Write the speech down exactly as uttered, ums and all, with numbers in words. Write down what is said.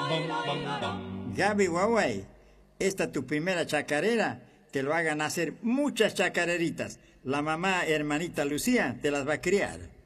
Gaby Huawei, esta tu primera chacarera, te lo hagan hacer muchas chacareritas. La mamá hermanita Lucía te las va a criar.